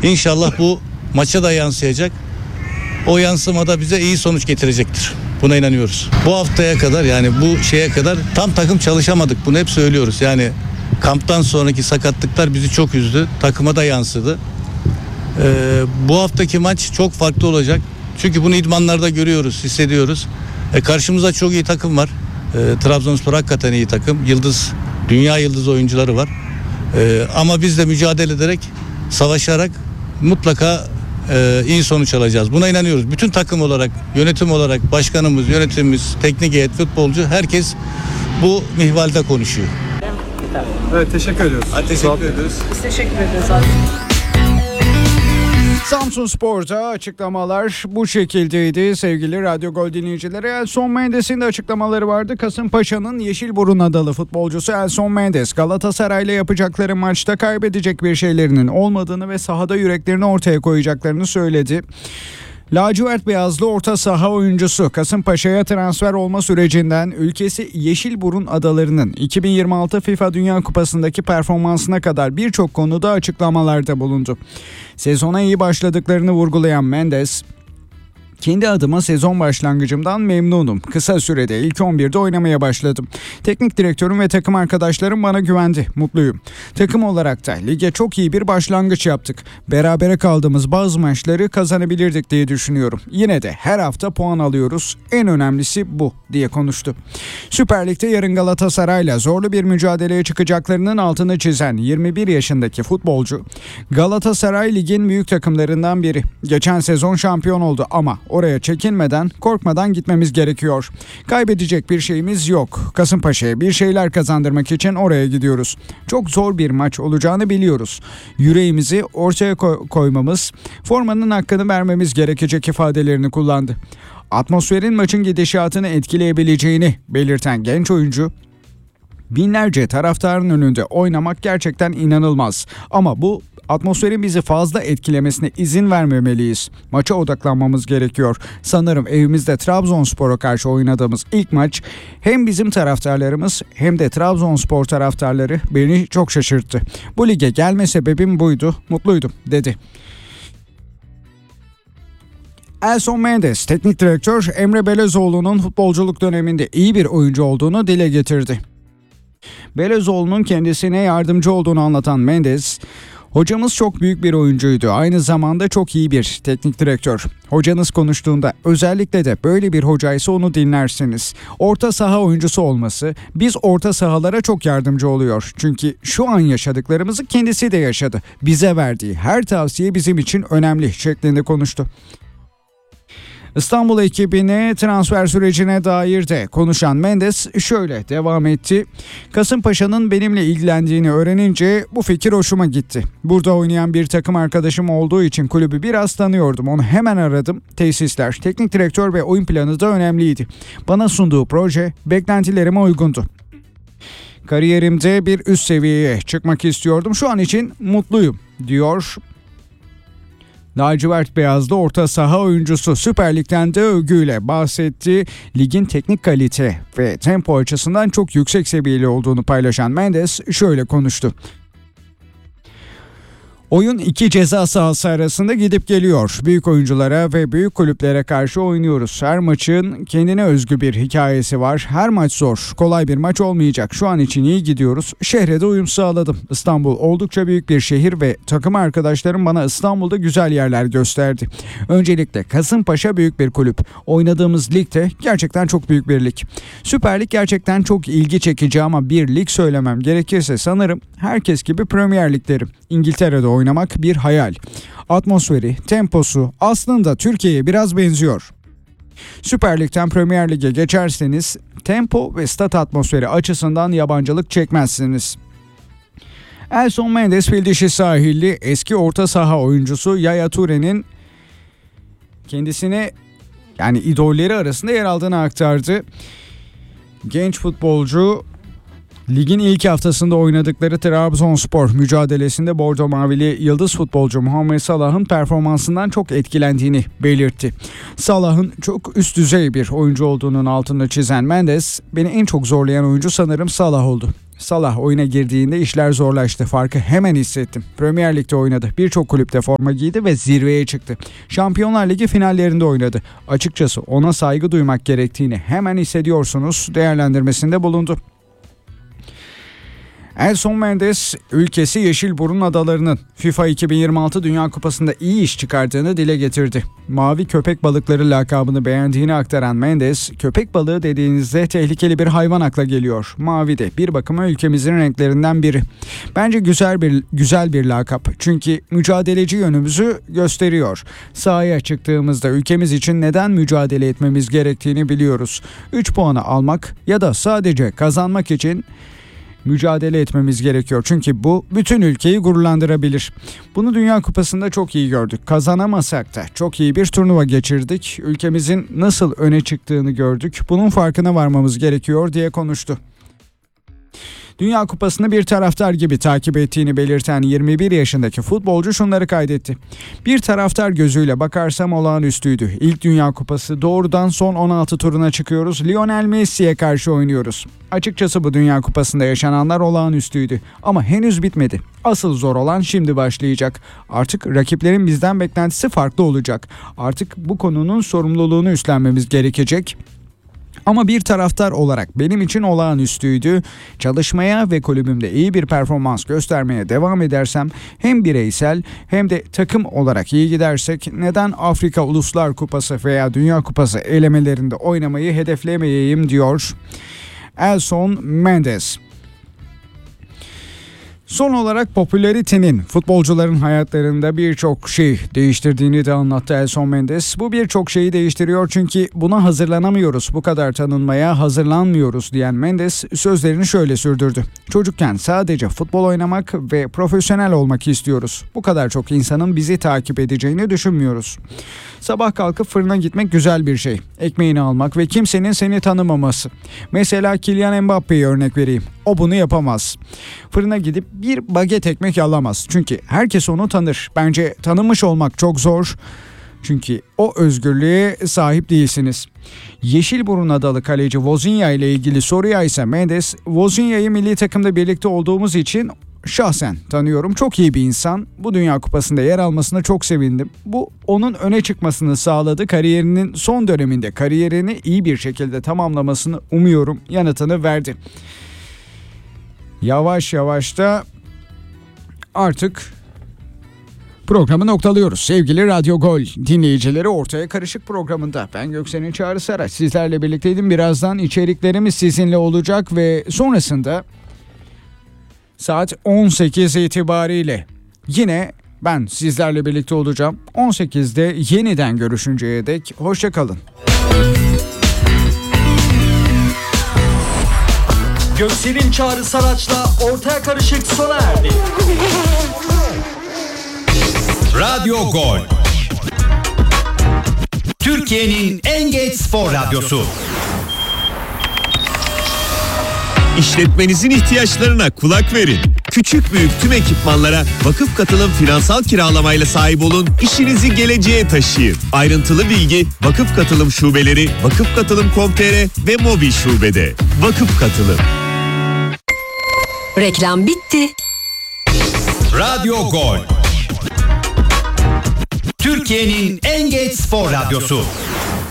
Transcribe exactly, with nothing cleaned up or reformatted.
İnşallah bu maça da yansıyacak. O yansıma da bize iyi sonuç getirecektir. Buna inanıyoruz. Bu haftaya kadar, yani bu şeye kadar tam takım çalışamadık. Bunu hep söylüyoruz. Yani kamptan sonraki sakatlıklar bizi çok üzdü. Takıma da yansıdı. Ee, bu haftaki maç çok farklı olacak. Çünkü bunu idmanlarda görüyoruz, hissediyoruz. E, karşımızda çok iyi takım var. E, Trabzonspor hakikaten iyi takım. Yıldız, dünya yıldız oyuncuları var. E, ama biz de mücadele ederek, savaşarak mutlaka e, iyi sonuç alacağız. Buna inanıyoruz. Bütün takım olarak, yönetim olarak, başkanımız, yönetimimiz, teknik heyet, futbolcu, herkes bu mihvalde konuşuyor. Evet, teşekkür ediyoruz. Hadi teşekkür ediyoruz. Biz teşekkür ederiz abi. Samsunspor'da açıklamalar bu şekildeydi sevgili Radyo Gol dinleyicileri. Elson Mendes'in de açıklamaları vardı. Kasımpaşa'nın Yeşilburun adalı futbolcusu Elson Mendes, Galatasaray'la yapacakları maçta kaybedecek bir şeylerinin olmadığını ve sahada yüreklerini ortaya koyacaklarını söyledi. Lacivert beyazlı orta saha oyuncusu Kasımpaşa'ya transfer olma sürecinden ülkesi Yeşilburun adalarının iki bin yirmi altı FIFA Dünya Kupası'ndaki performansına kadar birçok konuda açıklamalarda bulundu. Sezona iyi başladıklarını vurgulayan Mendes, "Kendi adıma sezon başlangıcımdan memnunum. Kısa sürede ilk on birde oynamaya başladım. Teknik direktörüm ve takım arkadaşlarım bana güvendi. Mutluyum. Takım olarak da lige çok iyi bir başlangıç yaptık. Berabere kaldığımız bazı maçları kazanabilirdik diye düşünüyorum. Yine de her hafta puan alıyoruz. En önemlisi bu," diye konuştu. Süper Lig'de yarın Galatasaray'la zorlu bir mücadeleye çıkacaklarının altını çizen yirmi bir yaşındaki futbolcu, "Galatasaray ligin büyük takımlarından biri. Geçen sezon şampiyon oldu ama oraya çekinmeden, korkmadan gitmemiz gerekiyor. Kaybedecek bir şeyimiz yok. Kasımpaşa'ya bir şeyler kazandırmak için oraya gidiyoruz. Çok zor bir maç olacağını biliyoruz. Yüreğimizi ortaya koy- koymamız, formanın hakkını vermemiz gerekecek," ifadelerini kullandı. Atmosferin maçın gidişatını etkileyebileceğini belirten genç oyuncu, "Binlerce taraftarın önünde oynamak gerçekten inanılmaz. Ama bu atmosferin bizi fazla etkilemesine izin vermemeliyiz. Maça odaklanmamız gerekiyor. Sanırım evimizde Trabzonspor'a karşı oynadığımız ilk maç hem bizim taraftarlarımız hem de Trabzonspor taraftarları beni çok şaşırttı. Bu lige gelme sebebim buydu. Mutluydum," dedi. Elson Mendes, teknik direktör Emre Belezoğlu'nun futbolculuk döneminde iyi bir oyuncu olduğunu dile getirdi. Belezoğlu'nun kendisine yardımcı olduğunu anlatan Mendes, "Hocamız çok büyük bir oyuncuydu. Aynı zamanda çok iyi bir teknik direktör. Hocanız konuştuğunda özellikle de böyle bir hocaysa onu dinlersiniz. Orta saha oyuncusu olması, biz orta sahalara çok yardımcı oluyor. Çünkü şu an yaşadıklarımızı kendisi de yaşadı. Bize verdiği her tavsiye bizim için önemli," şeklinde konuştu. İstanbul ekibine transfer sürecine dair de konuşan Mendes şöyle devam etti. "Kasımpaşa'nın benimle ilgilendiğini öğrenince bu fikir hoşuma gitti. Burada oynayan bir takım arkadaşım olduğu için kulübü biraz tanıyordum. Onu hemen aradım. Tesisler, teknik direktör ve oyun planı da önemliydi. Bana sunduğu proje beklentilerime uygundu. Kariyerimde bir üst seviyeye çıkmak istiyordum. Şu an için mutluyum," diyor. Lacivert beyazlı orta saha oyuncusu Süper Lig'den de övgüyle bahsetti. Ligin teknik kalite ve tempo açısından çok yüksek seviyeli olduğunu paylaşan Mendes şöyle konuştu. "Oyun iki ceza sahası arasında gidip geliyor. Büyük oyunculara ve büyük kulüplere karşı oynuyoruz. Her maçın kendine özgü bir hikayesi var. Her maç zor. Kolay bir maç olmayacak. Şu an için iyi gidiyoruz. Şehre de uyum sağladım. İstanbul oldukça büyük bir şehir ve takım arkadaşlarım bana İstanbul'da güzel yerler gösterdi. Öncelikle Kasımpaşa büyük bir kulüp. Oynadığımız lig de gerçekten çok büyük bir lig. Süper Lig gerçekten çok ilgi çekici ama bir lig söylemem gerekirse sanırım herkes gibi Premier Lig derim. İngiltere'de oynamak bir hayal. Atmosferi, temposu aslında Türkiye'ye biraz benziyor. Süper Lig'den Premier Lig'e geçerseniz tempo ve stat atmosferi açısından yabancılık çekmezsiniz." Elson Mendes, Fildişi sahilli eski orta saha oyuncusu Yaya Toure'nin kendisine yani idolleri arasında yer aldığını aktardı. Genç futbolcu ligin ilk haftasında oynadıkları Trabzonspor mücadelesinde Bordo Mavili yıldız futbolcu Muhammed Salah'ın performansından çok etkilendiğini belirtti. Salah'ın çok üst düzey bir oyuncu olduğunun altını çizen Mendes, "Beni en çok zorlayan oyuncu sanırım Salah oldu. Salah oyuna girdiğinde işler zorlaştı. Farkı hemen hissettim. Premier Lig'de oynadı. Birçok kulüpte forma giydi ve zirveye çıktı. Şampiyonlar Ligi finallerinde oynadı. Açıkçası ona saygı duymak gerektiğini hemen hissediyorsunuz değerlendirmesinde bulundu. Elson Mendes ülkesi Yeşilburun Adaları'nın FIFA iki bin yirmi altı Dünya Kupası'nda iyi iş çıkardığını dile getirdi. Mavi köpek balıkları lakabını beğendiğini aktaran Mendes, köpek balığı dediğinizde tehlikeli bir hayvan akla geliyor. Mavi de bir bakıma ülkemizin renklerinden biri. Bence güzel bir güzel bir lakap. Çünkü mücadeleci yönümüzü gösteriyor. Sahaya çıktığımızda ülkemiz için neden mücadele etmemiz gerektiğini biliyoruz. üç puanı almak ya da sadece kazanmak için mücadele etmemiz gerekiyor. Çünkü bu bütün ülkeyi gururlandırabilir. Bunu Dünya Kupası'nda çok iyi gördük. Kazanamasak da çok iyi bir turnuva geçirdik. Ülkemizin nasıl öne çıktığını gördük. Bunun farkına varmamız gerekiyor diye konuştu. Dünya Kupası'nı bir taraftar gibi takip ettiğini belirten yirmi bir yaşındaki futbolcu şunları kaydetti. Bir taraftar gözüyle bakarsam olağanüstüydü. İlk Dünya Kupası, doğrudan son on altı turuna çıkıyoruz. Lionel Messi'ye karşı oynuyoruz. Açıkçası bu Dünya Kupası'nda yaşananlar olağanüstüydü. Ama henüz bitmedi. Asıl zor olan şimdi başlayacak. Artık rakiplerin bizden beklentisi farklı olacak. Artık bu konunun sorumluluğunu üstlenmemiz gerekecek. Ama bir taraftar olarak benim için olağanüstüydü. Çalışmaya ve kulübümde iyi bir performans göstermeye devam edersem hem bireysel hem de takım olarak iyi gidersek neden Afrika Uluslar Kupası veya Dünya Kupası elemelerinde oynamayı hedeflemeyeyim diyor Elson Mendes. Son olarak popülaritenin futbolcuların hayatlarında birçok şey değiştirdiğini de anlattı Elson Mendes. Bu birçok şeyi değiştiriyor çünkü buna hazırlanamıyoruz, bu kadar tanınmaya hazırlanmıyoruz diyen Mendes sözlerini şöyle sürdürdü. Çocukken sadece futbol oynamak ve profesyonel olmak istiyoruz. Bu kadar çok insanın bizi takip edeceğini düşünmüyoruz. Sabah kalkıp fırına gitmek güzel bir şey. Ekmeğini almak ve kimsenin seni tanımaması. Mesela Kylian Mbappe'yi örnek vereyim. O bunu yapamaz. Fırına gidip bir baget ekmek alamaz. Çünkü herkes onu tanır. Bence tanınmış olmak çok zor. Çünkü o özgürlüğe sahip değilsiniz. Yeşilburun Adalı kaleci Vozinha ile ilgili soruya ise Mendes, Vozinha'yı milli takımda birlikte olduğumuz için şahsen tanıyorum. Çok iyi bir insan. Bu Dünya Kupası'nda yer almasına çok sevindim. Bu onun öne çıkmasını sağladı. Kariyerinin son döneminde kariyerini iyi bir şekilde tamamlamasını umuyorum yanıtını verdi. Yavaş yavaş da artık programı noktalıyoruz. Sevgili Radyo Gol dinleyicileri, Ortaya Karışık programında ben Göksel'in Çağrı Saraç sizlerle birlikteydim. Birazdan içeriklerimiz sizinle olacak ve sonrasında saat on sekiz itibariyle yine ben sizlerle birlikte olacağım. on sekizde yeniden görüşünceye dek hoşça kalın. Göksel'in Çağrı Saraç'la Ortaya Karışık sona erdi. Radyo Gol, Türkiye'nin en geç spor radyosu. İşletmenizin ihtiyaçlarına kulak verin. Küçük büyük tüm ekipmanlara Vakıf Katılım finansal kiralamayla sahip olun, işinizi geleceğe taşıyın. Ayrıntılı bilgi Vakıf Katılım şubeleri, vakıf katılım nokta com nokta tr ve mobil şubede. Vakıf Katılım. Reklam bitti. Radyo Gol, Türkiye'nin en geç spor radyosu.